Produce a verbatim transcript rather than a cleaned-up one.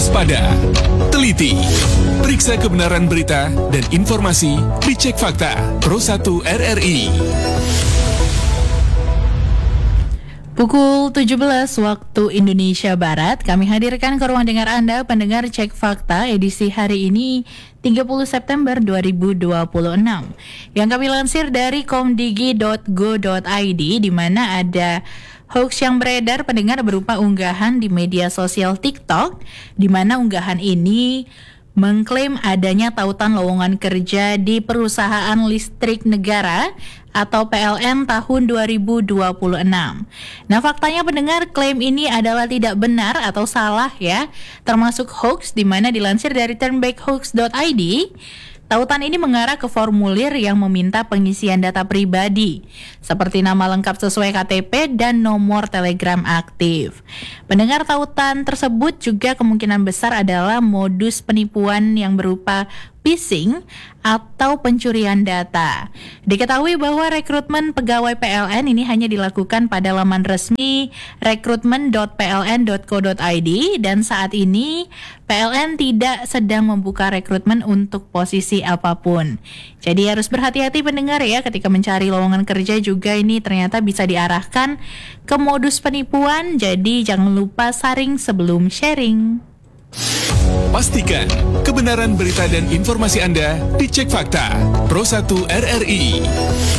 waspada, teliti, periksa kebenaran berita dan informasi di Cek Fakta Pro satu R R I. Pukul tujuh belas waktu Indonesia Barat, kami hadirkan ke ruang dengar Anda pendengar Cek Fakta edisi hari ini tiga puluh September dua ribu dua puluh enam yang kami lansir dari komdigi dot go dot i d, di mana ada hoax yang beredar pendengar berupa unggahan di media sosial TikTok, di mana unggahan ini mengklaim adanya tautan lowongan kerja di perusahaan listrik negara atau P L N tahun dua ribu dua puluh enam. Nah, faktanya pendengar, klaim ini adalah tidak benar atau salah ya, termasuk hoax, di mana dilansir dari turnbackhoax dot i d. Tautan ini mengarah ke formulir yang meminta pengisian data pribadi, seperti nama lengkap sesuai K T P dan nomor telegram aktif. Pendengar, tautan tersebut juga kemungkinan besar adalah modus penipuan yang berupa phishing atau pencurian data. Diketahui bahwa rekrutmen pegawai P L N ini hanya dilakukan pada laman resmi rekrutmen dot p l n dot co dot i d, dan saat ini P L N tidak sedang membuka rekrutmen untuk posisi apapun. Jadi harus berhati-hati pendengar ya, ketika mencari lowongan kerja juga ini ternyata bisa diarahkan ke modus penipuan. Jadi jangan lupa saring sebelum sharing. Pastikan kebenaran berita dan informasi Anda di Cek Fakta Pro satu R R I.